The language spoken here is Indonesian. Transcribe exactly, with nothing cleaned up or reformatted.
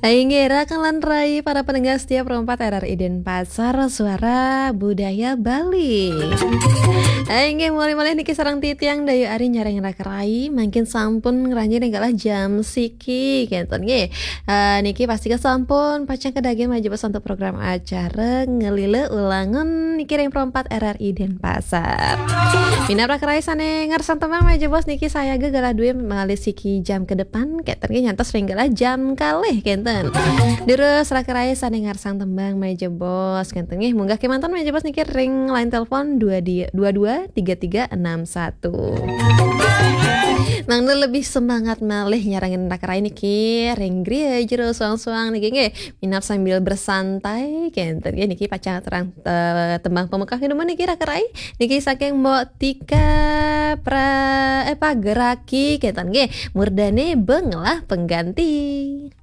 Ainggera kalan rai para pendengar setia perempat R R I Denpasar Suara Budaya Bali. Aingge mulai-mulai niki sarang titiang dayu ari nyareng rai makin sampun ngeranjir ninggalah jam siki kenten nge. Uh, niki pasti sampun pacang kedaging maju pas untuk program acara ngelile ulangan niki ring perempat R R I Denpasar. Mina rai sane ngersang teman maju bos niki saya gegala duwe mengalir siki jam ke depan kenten nge nyantos ringgala jam kalih kenten. Terus rai sane ngarsang tembang maju bos kenten nge munggah ke mantan maju bos niki ring line telepon dua dua tiga tiga enam satu. Nang lebih semangat malih nyarangin rai niki ring gria jero suang-suang niki nge minap sambil bersantai kenten nge niki pacang terang te, tembang pemekah minuman niki rai niki saking mbok tika pra eh pageraki kenten nge murdane beng lah pengganti.